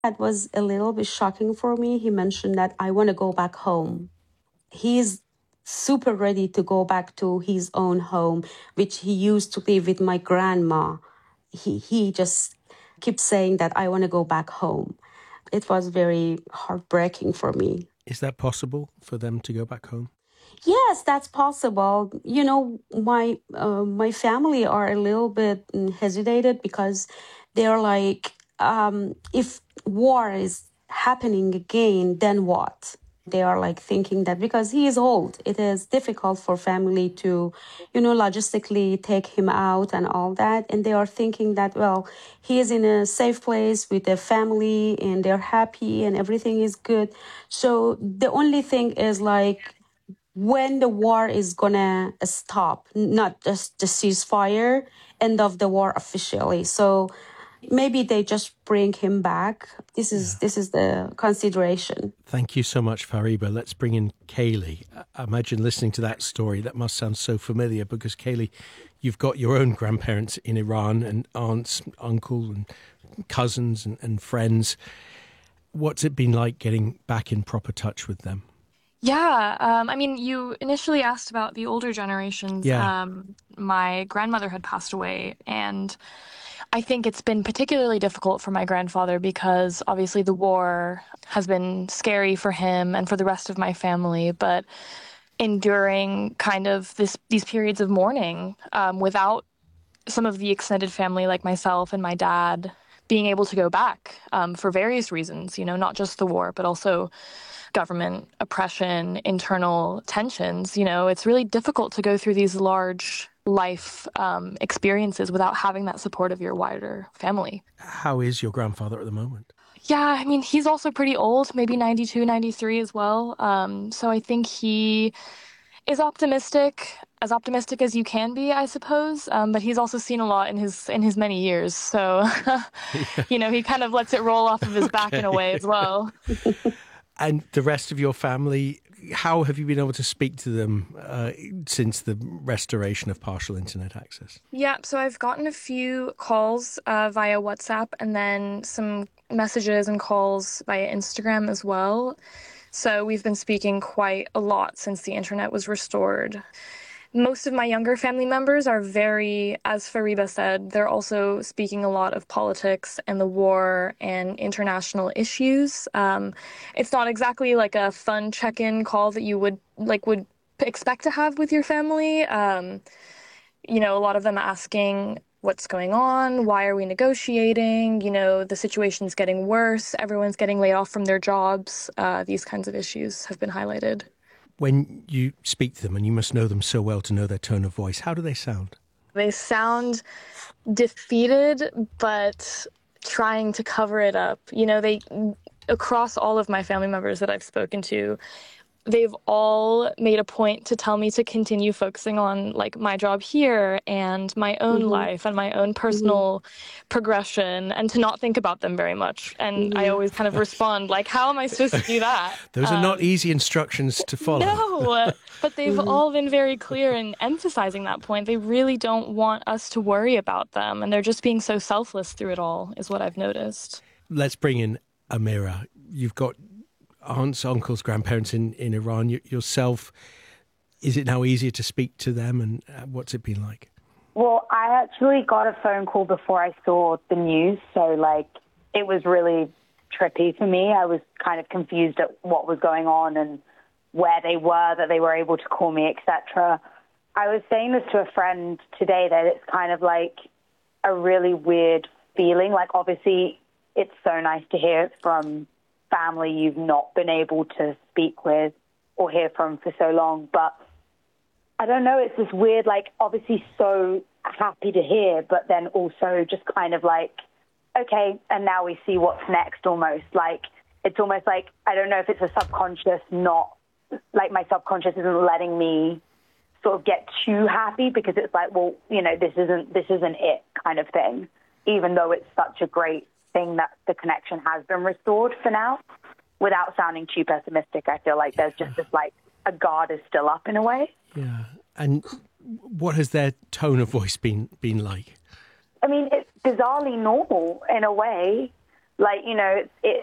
That was a little bit shocking for me. He mentioned that I want to go back home. He's super ready to go back to his own home, which he used to live with my grandma. He just keeps saying that I want to go back home. It was very heartbreaking for me. Is that possible for them to go back home? Yes, that's possible. You know, my family are a little bit hesitated because they're like, if war is happening again, then what? They are like thinking that because he is old, it is difficult for family to, logistically take him out and all that. And they are thinking that, well, he is in a safe place with their family and they're happy and everything is good. So the only thing is like, when the war is gonna stop, not just the ceasefire, end of the war officially. So maybe they just bring him back. This is the consideration. Thank you so much, Fariba. Let's bring in Kaylee. I imagine listening to that story, that must sound so familiar because, Kaylee, you've got your own grandparents in Iran and aunts, uncle and cousins and friends. What's it been like getting back in proper touch with them? Yeah, I mean, you initially asked about the older generations. Yeah. My grandmother had passed away, and I think it's been particularly difficult for my grandfather because obviously the war has been scary for him and for the rest of my family, but enduring kind of these periods of mourning without some of the extended family like myself and my dad being able to go back for various reasons, not just the war, but also government oppression, internal tensions. It's really difficult to go through these large life experiences without having that support of your wider family. How is your grandfather at the moment? Yeah, I mean, he's also pretty old, maybe 92, 93 as well. So I think he is optimistic, as optimistic as you can be, I suppose. But he's also seen a lot in his many years. So, he kind of lets it roll off of his back in a way as well. And the rest of your family, how have you been able to speak to them since the restoration of partial internet access? Yeah, so I've gotten a few calls via WhatsApp and then some messages and calls via Instagram as well. So we've been speaking quite a lot since the internet was restored. Most of my younger family members are very, as Fariba said, they're also speaking a lot of politics and the war and international issues. It's not exactly like a fun check-in call that you would expect to have with your family. A lot of them asking what's going on, why are we negotiating, the situation's getting worse, everyone's getting laid off from their jobs. These kinds of issues have been highlighted. When you speak to them, and you must know them so well to know their tone of voice, how do they sound? They sound defeated, but trying to cover it up. Across all of my family members that I've spoken to, they've all made a point to tell me to continue focusing on like my job here and my own life and my own personal progression and to not think about them very much. And I always kind of respond like, how am I supposed to do that? Those are not easy instructions to follow. No, but they've all been very clear in emphasizing that point. They really don't want us to worry about them. And they're just being so selfless through it all is what I've noticed. Let's bring in Amira. You've got aunts, uncles, grandparents in Iran, yourself. Is it now easier to speak to them, and what's it been like? Well, I actually got a phone call before I saw the news, so it was really trippy for me. I was kind of confused at what was going on and where they were, that they were able to call me, etc. I was saying this to a friend today that it's kind of like a really weird feeling. Like, obviously, it's so nice to hear it from family you've not been able to speak with or hear from for so long. But I don't know, it's this weird, obviously so happy to hear, but then also just kind of like, okay, and now we see what's next almost. It's almost like, I don't know if it's a subconscious, not, my subconscious isn't letting me sort of get too happy because it's like, well, this isn't it kind of thing, even though it's such a great thing that the connection has been restored for now. Without sounding too pessimistic, I feel like there's just this a guard is still up in a way. Yeah. And what has their tone of voice been like? I mean, it's bizarrely normal in a way. Like, you know,